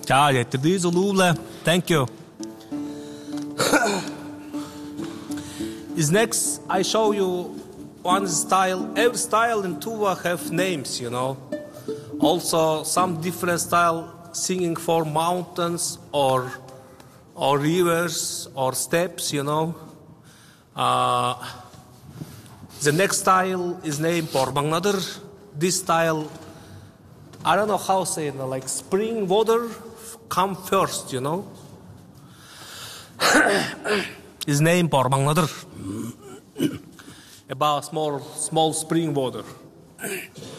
Ja, det är så roligt. Thank you. Is next, I show you one style. Every style in tuba have names, you know. Also, some different style singing for mountains or rivers or steppes, you know. The next style is named Porbangnadar. This style, I don't know how to say it, like spring water come first, you know. His name Porbangnadar. About small spring water.